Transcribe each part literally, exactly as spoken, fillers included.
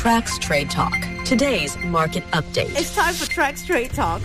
Trax Trade Talk, today's market update. It's time for Trax Trade Talk.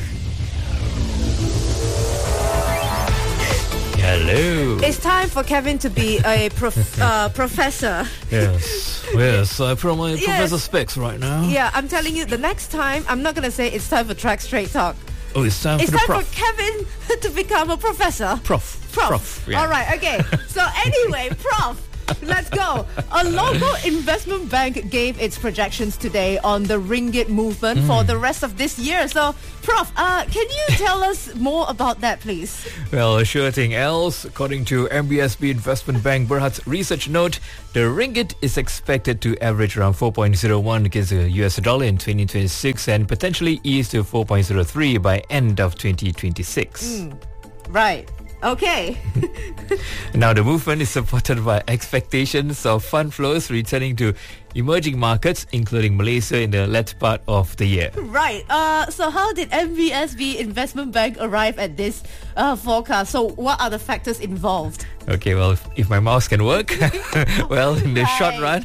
Hello. It's time for Kevin to be a prof- uh, professor. Yes, yes. I put on my Yes. professor specs right now. Yeah, I'm telling you, the next time, I'm not going to say it's time for Trax Trade Talk. Oh, it's time It's for the time prof. for Kevin to become a professor. Prof. Prof. Prof, yeah. All right, okay. So anyway, Prof, let's go. A local investment bank gave its projections today on the ringgit movement mm. for the rest of this year. So, Prof, uh, can you tell us more about that, please? Well, sure thing, Els. According to M B S B Investment Bank Berhad's research note, the ringgit is expected to average around four point zero one against the U S dollar in twenty twenty-six and potentially ease to four point zero three by end of twenty twenty-six. Mm. Right. Okay. Now, the movement is supported by expectations of fund flows returning to emerging markets, including Malaysia, in the latter part of the year. Right. Uh, so how did M B S B Investment Bank arrive at this uh, forecast? So what are the factors involved? Okay, well, if, if my mouse can work, well, in the Right. short run,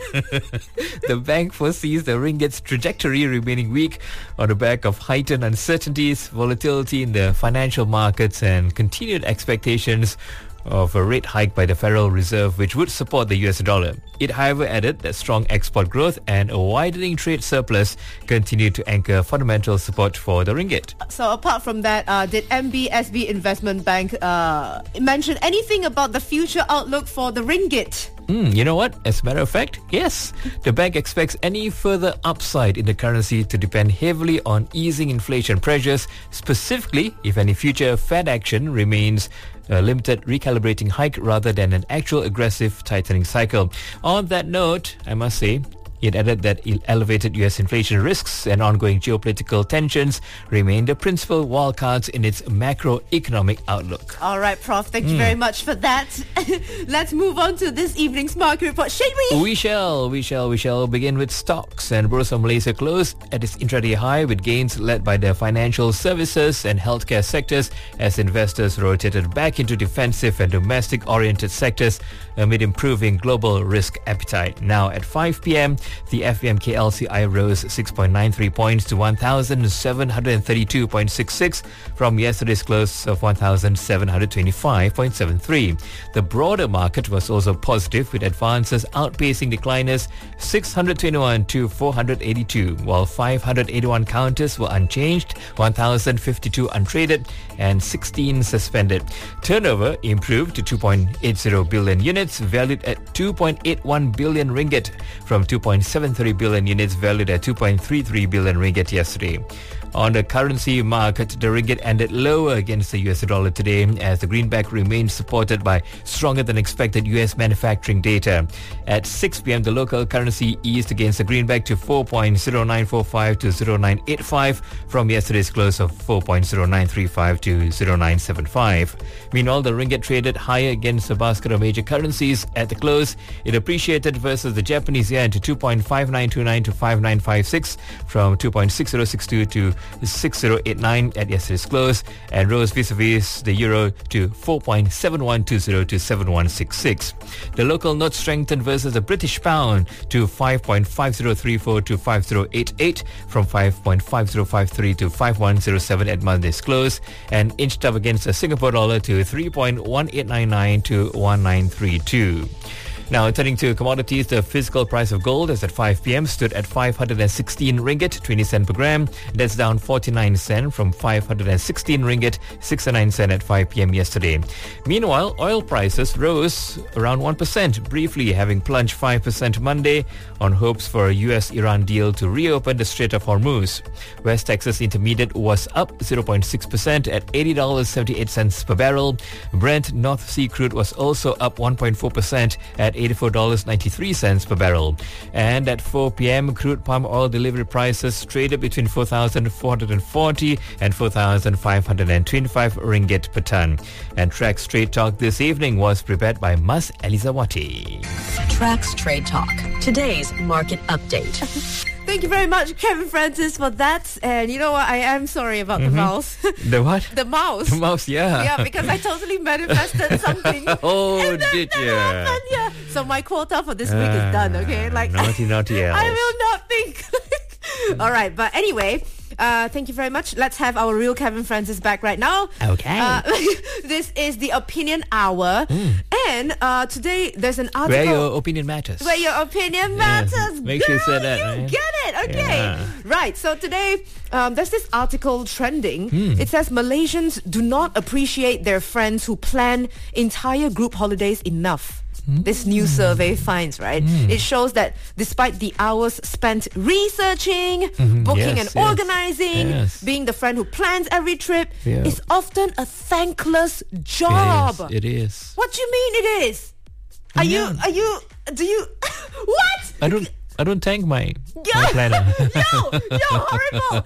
the bank foresees the ringgit's trajectory remaining weak on the back of heightened uncertainties, volatility in the financial markets, and continued expectations of a rate hike by the Federal Reserve, which would support the U S dollar. It, however, added that strong export growth and a widening trade surplus continue to anchor fundamental support for the ringgit. So apart from that, uh, did M B S B Investment Bank uh, mention anything about the future outlook for the ringgit? Mm, you know what? As a matter of fact, yes. The bank expects any further upside in the currency to depend heavily on easing inflation pressures, specifically if any future Fed action remains a limited recalibrating hike rather than an actual aggressive tightening cycle. On that note, I must say, it added that elevated U S inflation risks and ongoing geopolitical tensions remain the principal wildcards in its macroeconomic outlook. All right, Prof, thank you Mm. very much for that. Let's move on to this evening's market report, shall we? We shall, we shall, we shall begin with stocks. And Bursa Malaysia closed at its intraday high with gains led by the financial services and healthcare sectors as investors rotated back into defensive and domestic-oriented sectors amid improving global risk appetite. Now at five p.m, the F B M K L C I rose six point nine three points to one thousand seven hundred thirty-two point six six from yesterday's close of one thousand seven hundred twenty-five point seven three. The broader market was also positive with advances outpacing decliners six hundred twenty-one to four hundred eighty-two, while five hundred eighty-one counters were unchanged, one thousand fifty-two untraded and sixteen suspended. Turnover improved to two point eight zero billion units valued at two point eight one billion ringgit from two point seven three billion units valued at two point three three billion ringgit yesterday. On the currency market, the ringgit ended lower against the U S dollar today as the greenback remained supported by stronger than expected U S manufacturing data. At six p.m, the local currency eased against the greenback to four point zero nine four five to zero nine eight five from yesterday's close of four point zero nine three five to zero nine seven five. Meanwhile, the ringgit traded higher against a basket of major currencies. At the close, it appreciated versus the Japanese yen to two point five nine two nine to five nine five six from two point six zero six two to six zero eight nine at yesterday's close, and rose vis-a-vis the euro to four point seven one two zero to seven one six six. The local note strengthened versus the British pound to five point five zero three four to five zero eight eight from five point five zero five three to five one zero seven at Monday's close, and inched up against the Singapore dollar to three point one eight nine nine to one nine three two. Now, turning to commodities, the physical price of gold as at five p.m. stood at five hundred sixteen ringgit twenty cent per gram. That's down forty-nine cent from five hundred sixteen ringgit sixty-nine cent at five p.m. yesterday. Meanwhile, oil prices rose around one percent, briefly having plunged five percent Monday on hopes for a U S-Iran deal to reopen the Strait of Hormuz. West Texas Intermediate was up zero point six percent at eighty dollars and seventy-eight cents per barrel. Brent North Sea crude was also up one point four percent at eighty-four dollars and ninety-three cents per barrel. And at four p.m, crude palm oil delivery prices traded between four thousand four hundred forty and four thousand five hundred twenty-five ringgit per ton. And Trax Trade Talk this evening was prepared by Mas Elizawati. Trax Trade Talk, today's market update. Thank you very much, Kevin Francis, for that. And you know what? I am sorry about Mm-hmm. the mouse. The what? The mouse. The mouse, yeah. Yeah, because I totally manifested something. Oh, and then did that you? happened, yeah. So my quota for this week is done, okay? Like Naughty, naughty I else. will not think. All right, but anyway, uh, thank you very much. Let's have our real Kevin Francis back right now. Okay. Uh, this is the Opinion Hour. Mm. And uh, today there's an article... Where your opinion matters. Where your opinion Yes. matters. Make sure you Girl, say that, you right? get it. Okay. Yeah. Right. So today, um, there's this article trending. Mm. It says Malaysians do not appreciate their friends who plan entire group holidays enough. This new survey finds, right? Mm. It shows that despite the hours spent researching, Mhm. booking Yes, and yes. organizing, Yes. being the friend who plans every trip, Yeah. is often a thankless job. It is. It is. What do you mean it is? Are you, Yeah. are you, do you, what? I don't. I don't thank my, Yeah. my planner. Yo, you're horrible.